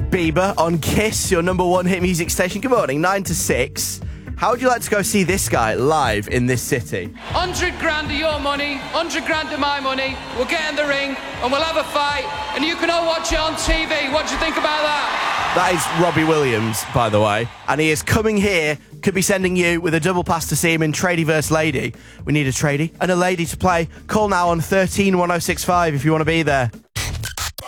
Bieber on Kiss, your number one hit music station. Good morning, 9 to 6. How would you like to go see this guy live in this city? 100 grand of your money, 100 grand of my money. We'll get in the ring and we'll have a fight and you can all watch it on TV. What do you think about that? That is Robbie Williams, by the way. And he is coming here. Could be sending you with a double pass to see him in Tradie vs Lady. We need a tradie and a lady to play. Call now on 13 1065 if you want to be there.